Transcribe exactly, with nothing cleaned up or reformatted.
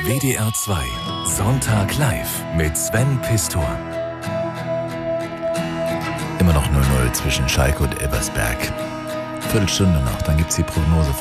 W D R zwei Sonntag live mit Sven Pistor. Immer noch null null zwischen Schalke und Elversberg. Viertelstunde noch, dann gibt's die Prognose